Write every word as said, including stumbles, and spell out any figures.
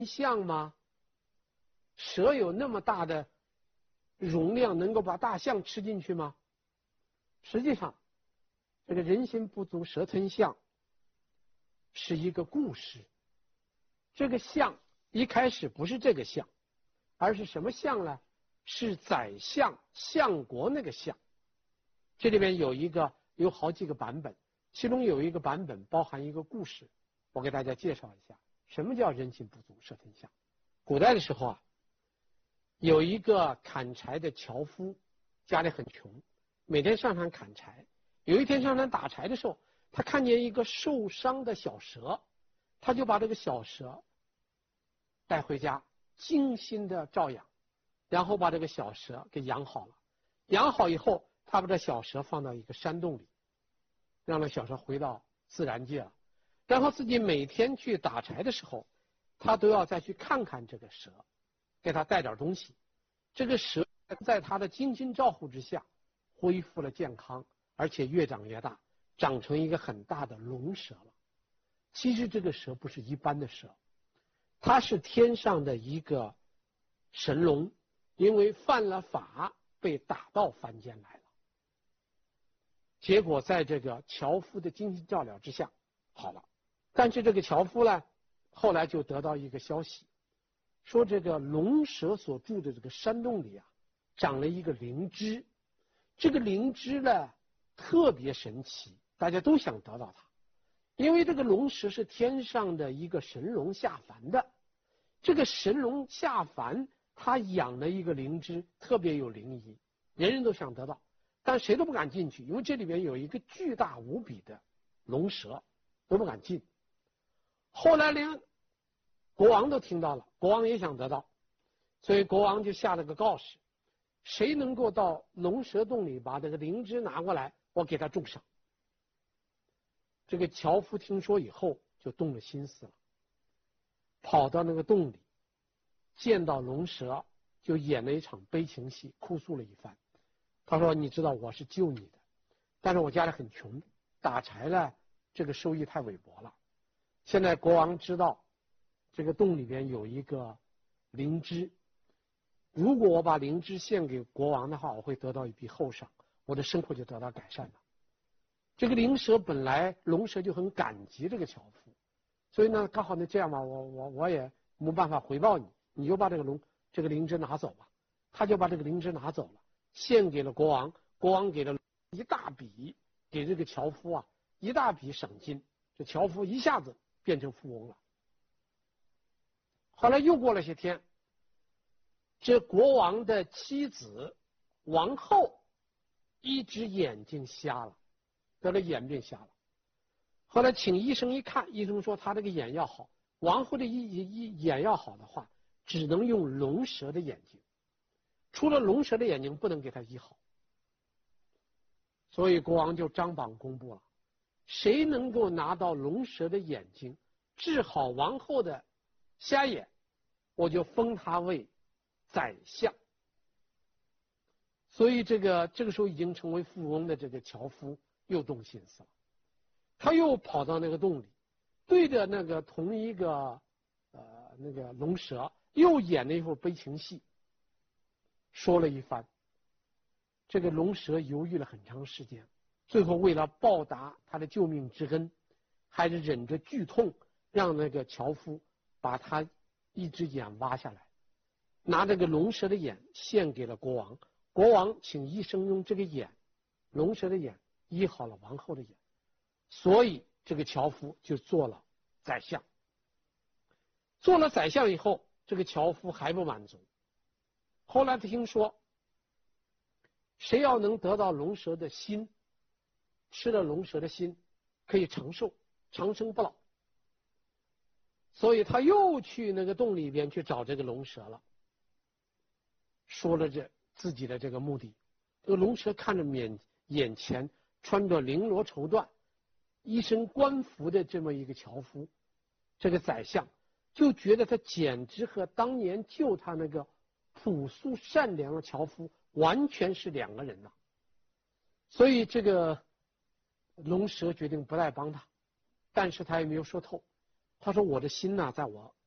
象吗？蛇有那么大的容量，能够把大象吃进去吗？实际上，这个人心不足蛇吞象是一个故事。这个象一开始不是这个象，而是什么象呢？是宰相相国那个象。这里边有一个有好几个版本，其中有一个版本包含一个故事，我给大家介绍一下，什么叫人心不足蛇吞象。古代的时候啊，有一个砍柴的樵夫，家里很穷，每天上山砍柴。有一天上山打柴的时候，他看见一个受伤的小蛇，他就把这个小蛇带回家，精心的照养，然后把这个小蛇给养好了。养好以后，他把这小蛇放到一个山洞里，让那小蛇回到自然界了。然后自己每天去打柴的时候，他都要再去看看这个蛇，给他带点东西。这个蛇在他的精心照护之下，恢复了健康，而且越长越大，长成一个很大的龙蛇了。其实这个蛇不是一般的蛇，它是天上的一个神龙，因为犯了法被打到凡间来了。结果在这个樵夫的精心照料之下好了。但是这个樵夫呢，后来就得到一个消息，说这个龙蛇所住的这个山洞里啊，长了一个灵芝。这个灵芝呢特别神奇，大家都想得到它。因为这个龙蛇是天上的一个神龙下凡的，这个神龙下凡，他养了一个灵芝，特别有灵异，人人都想得到，但谁都不敢进去，因为这里面有一个巨大无比的龙蛇，都不敢进。后来连国王都听到了，国王也想得到，所以国王就下了个告示，谁能够到龙蛇洞里把这个灵芝拿过来，我给他重赏。这个樵夫听说以后就动了心思了，跑到那个洞里，见到龙蛇就演了一场悲情戏，哭诉了一番。他说，你知道我是救你的，但是我家里很穷，打柴呢这个收益太微薄了。现在国王知道这个洞里边有一个灵芝，如果我把灵芝献给国王的话，我会得到一笔厚赏，我的生活就得到改善了。这个灵蛇本来龙蛇就很感激这个樵夫，所以呢，刚好那这样吧，我我我也没办法回报你，你就把这个龙这个灵芝拿走吧。他就把这个灵芝拿走了，献给了国王。国王给了一大笔，给这个樵夫啊一大笔赏金，这樵夫一下子变成富翁了。后来又过了些天，这国王的妻子王后一只眼睛瞎了，得了眼病瞎了。后来请医生一看，医生说他这个眼要好，王后的一一眼要好的话，只能用龙蛇的眼睛，除了龙蛇的眼睛不能给他医好。所以国王就张榜公布了，谁能够拿到龙蛇的眼睛，治好王后的瞎眼，我就封他为宰相。所以这个这个时候已经成为富翁的这个樵夫又动心思了，他又跑到那个洞里，对着那个同一个呃那个龙蛇又演了一副悲情戏，说了一番。这个龙蛇犹豫了很长时间，最后为了报答他的救命之恩，还是忍着剧痛让那个樵夫把他一只眼挖下来，拿这个龙蛇的眼献给了国王。国王请医生用这个眼，龙蛇的眼医好了王后的眼，所以这个樵夫就做了宰相。做了宰相以后，这个樵夫还不满足，后来他听说谁要能得到龙蛇的心，吃了龙蛇的心可以长寿，长生不老，所以他又去那个洞里边去找这个龙蛇了，说了这自己的这个目的。这个龙蛇看着面眼前穿着绫罗绸缎、一身官服的这么一个樵夫，这个宰相就觉得他简直和当年救他那个朴素善良的樵夫完全是两个人呐。所以这个龙蛇决定不再帮他，但是他也没有说透。他说，我的心呐、啊，在我